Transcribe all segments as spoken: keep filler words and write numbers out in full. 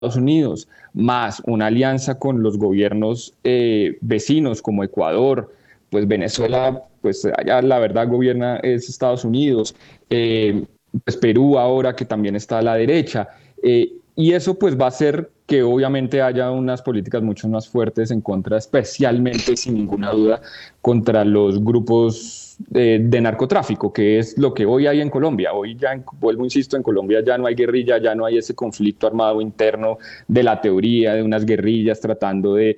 Unidos, más una alianza con los gobiernos eh, vecinos como Ecuador, pues Venezuela, pues allá la verdad gobierna es Estados Unidos, eh, pues Perú ahora que también está a la derecha, eh, y eso pues va a hacer que obviamente haya unas políticas mucho más fuertes en contra, especialmente sin ninguna duda, contra los grupos de, de narcotráfico, que es lo que hoy hay en Colombia. Hoy ya, en, vuelvo, insisto, en Colombia ya no hay guerrilla, ya no hay ese conflicto armado interno de la teoría de unas guerrillas tratando de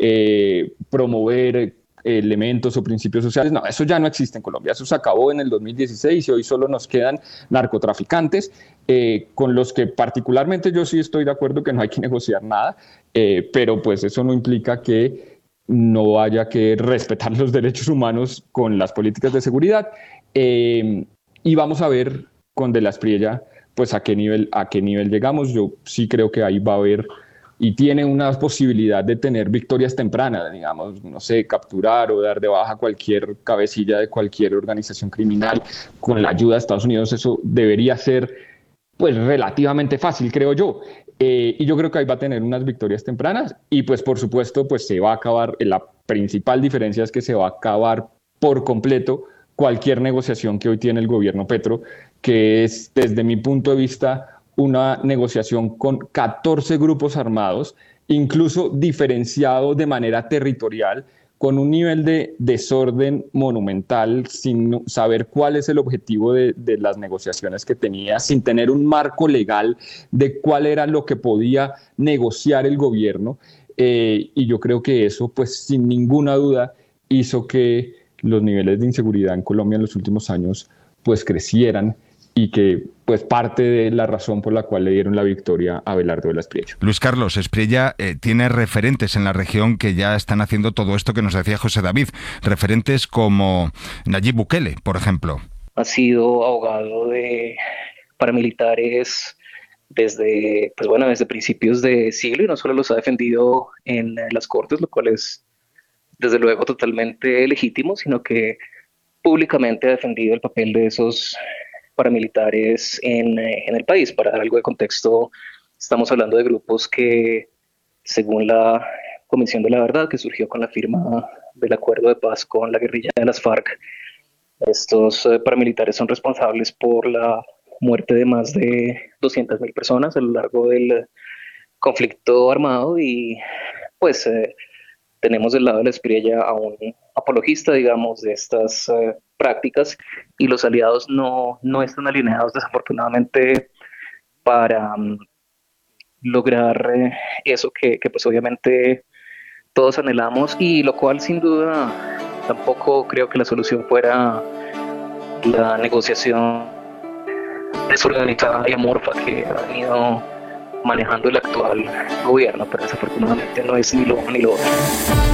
eh, promover elementos o principios sociales. No, eso ya no existe en Colombia. Eso se acabó en el dos mil dieciséis y hoy solo nos quedan narcotraficantes, eh, con los que particularmente yo sí estoy de acuerdo que no hay que negociar nada, eh, pero pues eso no implica que no haya que respetar los derechos humanos con las políticas de seguridad. Eh, y vamos a ver con De la Espriella pues a qué nivel, a qué nivel llegamos. Yo sí creo que ahí va a haber y tiene una posibilidad de tener victorias tempranas, digamos, no sé, capturar o dar de baja cualquier cabecilla de cualquier organización criminal con la ayuda de Estados Unidos. Eso debería ser pues relativamente fácil, creo yo. Eh, y yo creo que ahí va a tener unas victorias tempranas y pues por supuesto pues se va a acabar, la principal diferencia es que se va a acabar por completo cualquier negociación que hoy tiene el gobierno Petro, que es desde mi punto de vista una negociación con catorce grupos armados, incluso diferenciado de manera territorial, con un nivel de desorden monumental, sin saber cuál es el objetivo de, de las negociaciones que tenía, sin tener un marco legal de cuál era lo que podía negociar el gobierno. Eh, y yo creo que eso, pues sin ninguna duda, hizo que los niveles de inseguridad en Colombia en los últimos años pues crecieran y que pues parte de la razón por la cual le dieron la victoria a Abelardo de la Espriella. Luis Carlos, Espriella eh, tiene referentes en la región que ya están haciendo todo esto que nos decía José David, referentes como Nayib Bukele, por ejemplo. Ha sido abogado de paramilitares desde, pues bueno, desde principios de siglo y no solo los ha defendido en las cortes, lo cual es desde luego totalmente legítimo, sino que públicamente ha defendido el papel de esos paramilitares en, en el país. Para dar algo de contexto, estamos hablando de grupos que, según la Comisión de la Verdad, que surgió con la firma del acuerdo de paz con la guerrilla de las FARC, estos eh, paramilitares son responsables por la muerte de más de doscientas mil personas a lo largo del conflicto armado y pues eh, tenemos del lado de la Espriella a un apologista, digamos, de estas eh, prácticas y los aliados no, no están alineados desafortunadamente para um, lograr eh, eso que, que pues obviamente todos anhelamos y lo cual sin duda tampoco creo que la solución fuera la negociación desorganizada y amorfa que ha venido manejando el actual gobierno, pero desafortunadamente no es ni lo uno ni lo otro.